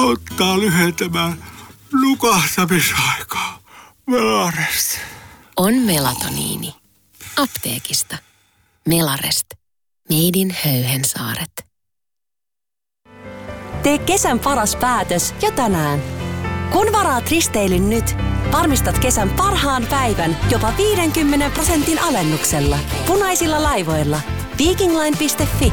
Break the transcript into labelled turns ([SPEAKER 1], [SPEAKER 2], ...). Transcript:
[SPEAKER 1] auttaa lyhentämään nukahtamisaikaa. Melarest.
[SPEAKER 2] On melatoniini. Apteekista. Melarest. Made in Höyhensaaret.
[SPEAKER 3] Tee kesän paras päätös jo tänään. Kun varaat risteilyn nyt, varmistat kesän parhaan päivän jopa 50% alennuksella. Punaisilla laivoilla. Vikingline.fi